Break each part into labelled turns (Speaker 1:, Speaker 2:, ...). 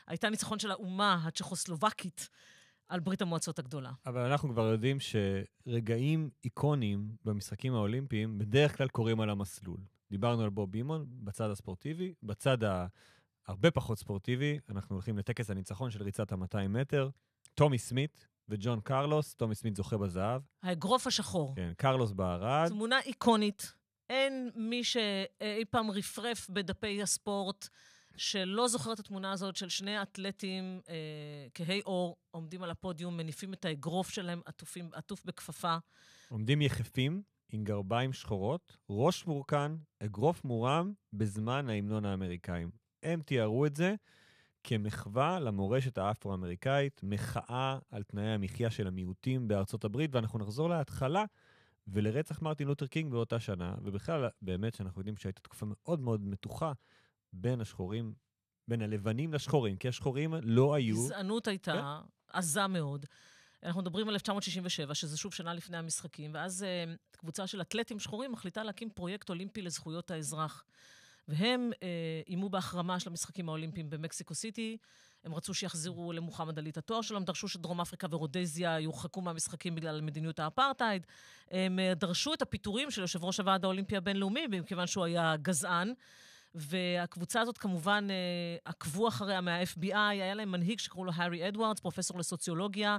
Speaker 1: הייתה ניצחון של האומה הצ'כוסלובקית על ברית המועצות הגדולה.
Speaker 2: אבל אנחנו כבר יודעים שרגעים איקוניים במשחקים האולימפיים בדרך כלל קורים על המסלול. דיברנו על בוב בימון בצד הספורטיבי, בצד הרבה פחות ספורטיבי, אנחנו הולכים לטקס הניצחון של ריצת ה-200 מטר, טומי סמית וג'ון קרלוס, טומי סמית זוכה בזהב.
Speaker 1: האגרוף השחור.
Speaker 2: כן, קרלוס בארד.
Speaker 1: תמונה איקונית. אין מי שאי פעם רפרף בדפי הספורט, שלא זוכר את התמונה הזאת של שני אתלטים כהי אור, עומדים על הפודיום, מניפים את האגרוף שלהם, עטוף בכפפה.
Speaker 2: עומדים יחפים עם גרביים שחורות, ראש מורכן, אגרוף מורם בזמן ההמנון האמריקאים. הם תיארו את זה כמחווה למורשת האפרו-אמריקאית, מחאה על תנאי המחיה של המיעוטים בארצות הברית, ואנחנו נחזור להתחלה ולרצח מרטין לותר קינג באותה שנה, ובכלל באמת שאנחנו יודעים שהייתה תקופה מאוד מאוד מתוחה בין השחורים, בין הלבנים לשחורים, כי השחורים לא היו...
Speaker 1: גזענות הייתה עזה מאוד. אנחנו מדברים על 1967, שזה שוב שנה לפני המשחקים, ואז קבוצה של אתלטים שחורים מחליטה להקים פרויקט אולימפי לזכויות האזרח. והם אימו בהחרמה של המשחקים האולימפיים במקסיקו סיטי, הם רצו שיחזירו למוחמד עלי את התואר שלהם, דרשו שדרום אפריקה ורודזיה יורחקו מהמשחקים בגלל מדיניות האפרטייד, הם דרשו את הפיטורים של יושב ראש הוועד האולימפי הבינלאומי, מכיוון שהוא היה גזען, והקבוצה הזאת כמובן עקבו אחריה מה-FBI, היה להם מנהיג שקראו לו הארי אדוארדס, פרופסור לסוציולוגיה,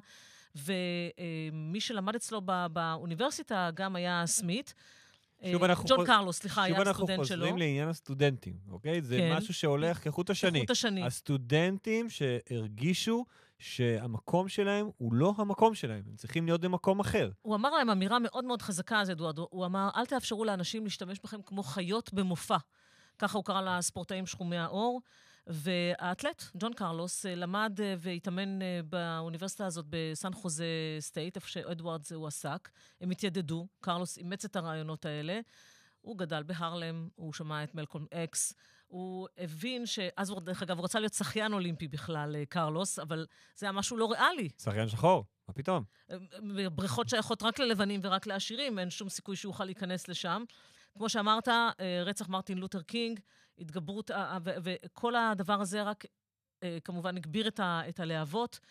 Speaker 1: ומי שלמד אצלו באוניברסיטה גם היה סמית, ג'ון קרלוס, סליחה, היה הסטודנט שלו.
Speaker 2: שוב אנחנו חוזרים לעניין הסטודנטים, אוקיי? זה משהו שהולך כחוט השני.
Speaker 1: כחוט השני.
Speaker 2: הסטודנטים שהרגישו שהמקום שלהם הוא לא המקום שלהם, הם צריכים להיות במקום אחר.
Speaker 1: הוא אמר להם אמירה מאוד מאוד חזקה, אז אדוארד, הוא אמר, אל תאפשרו לאנשים להשתמש בכם כמו חיות במופע. ככה הוא קרא לספורטאים שחומי האור, והאתלט, ג'ון קרלוס, למד והתאמן באוניברסיטה הזאת בסן חוזה סטייט, איפה שאדוארדס הוא עסק. הם התיידדו, קרלוס אימץ את הרעיונות האלה. הוא גדל בהרלם, הוא שמע את מלקולם אקס, הוא הבין אז הוא, דרך אגב, הוא רצה להיות שחיין אולימפי בכלל, קרלוס, אבל זה היה משהו לא ריאלי.
Speaker 2: שחיין שחור, מה פתאום?
Speaker 1: בריכות שייכות רק ללבנים ורק לעשירים, אין שום סיכוי שהוא יוכל להיכנס לשם. כמו שאמרת, רצח מרטין לותר קינג, התגברות, וכל הדבר הזה רק כמובן הגביר את הלהבות.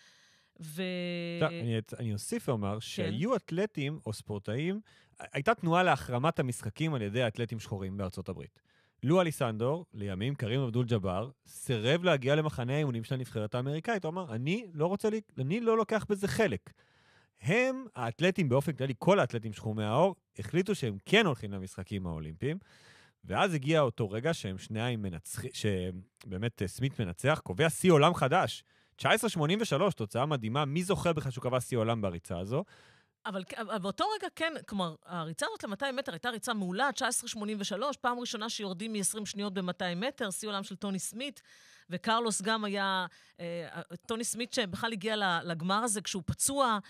Speaker 2: אני אוסיף ואומר שהיו אתלטים או ספורטאים, הייתה תנועה להחרמת המשחקים על ידי אתלטים שחורים בארצות הברית. לו אליסנדור, לימים קרים אבדול ג'אבר, סירב להגיע למחנה האימונים של הנבחרת האמריקאית. הוא אמר, אני לא לוקח בזה חלק. הם, האתלטים באופן כללי, כל האתלטים שחומי האור, החליטו שהם כן הולכים למשחקים האולימפיים, ואז הגיע אותו רגע שהם שניים מנצחים, שבאמת סמית מנצח, קובע שיא עולם חדש. 19.83, תוצאה מדהימה, מי זוכה בכלל שהוא קבע שיא עולם בריצה הזו?
Speaker 1: אבל באותו רגע כן, כלומר, הריצה הזאת ל-200 מטר הייתה ריצה מעולה, 19.83, פעם ראשונה שיורדים מ-20 שניות ב-200 מטר, שיא עולם של טוני סמית, וקרלוס גם היה, טוני סמית שבכלל הגיע לגמר הזה כשהוא פצוע,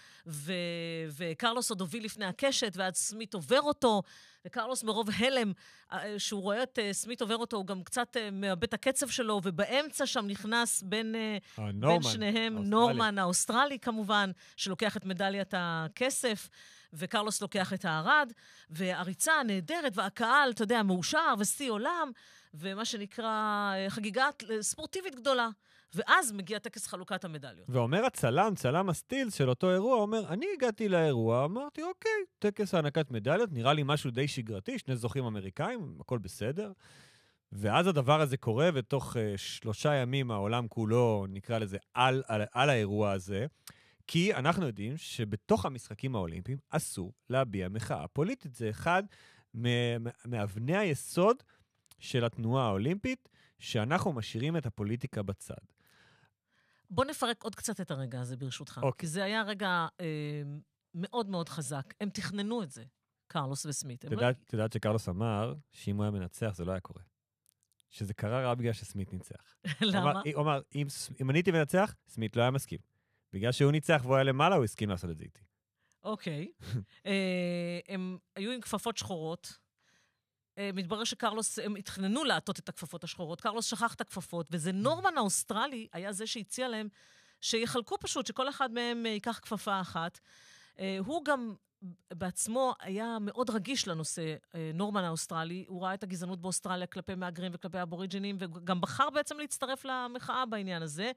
Speaker 1: וקרלוס עוד הוביל לפני הקשת, ועד סמית עובר אותו, וקרלוס מרוב הלם, שהוא רואה את סמית עובר אותו, הוא גם קצת מאבד את הקצב שלו, ובאמצע שם נכנס בין שניהם, נורמן האוסטרלי כמובן, שלוקח את מדליית הכסף, וקרלוס לוקח את הארד, והריצה הנהדרת, והקהל, אתה יודע, מאושר, ושיא עולם, ומה שנקרא חגיגה ספורטיבית גדולה. ואז מגיע טקס חלוקת המדליות.
Speaker 2: ואומר צלם הסטילס של אותו אירוע, אומר, אני הגעתי לאירוע, אמרתי, אוקיי, טקס הענקת מדליות, נראה לי משהו די שגרתי, שני זוכים אמריקאים, הכל בסדר. ואז הדבר הזה קורה, ותוך 3 ימים העולם כולו, נקרא לזה, על האירוע הזה, כי אנחנו יודעים שבתוך המשחקים האולימפיים אסור להביע מחאה פוליטית. זה אחד מאבני היסוד של התנועה האולימפית, שאנחנו משאירים את הפוליטיקה בצד.
Speaker 1: בוא נפרק עוד קצת את הרגע הזה ברשותך. כי זה היה רגע מאוד מאוד חזק. הם תכננו את זה, קרלוס וסמית.
Speaker 2: אתה יודעת שקרלוס אמר שאם הוא היה מנצח זה לא היה קורה. שזה קרה רק בגלל שסמית ניצח.
Speaker 1: למה?
Speaker 2: הוא אמר, אם אני הייתי מנצח, סמית לא היה מסכים. בגלל שהוא ניצח והוא היה למעלה, הוא הסכים לעשות את זה איתי.
Speaker 1: אוקיי. הם היו עם כפפות שחורות. מתברר שקרלוס, הם התכננו לעטות את הכפפות השחורות. קרלוס שכח את הכפפות, וזה נורמן האוסטרלי היה זה שהציע להם שיחלקו פשוט, שכל אחד מהם ייקח כפפה אחת. הוא גם בעצמו היה מאוד רגיש לנושא, נורמן האוסטרלי. הוא ראה את הגזענות באוסטרליה כלפי מהגרים וכלפי אבוריג'ינים, וגם בחר בעצם להצטרף למחאה בעניין הזה.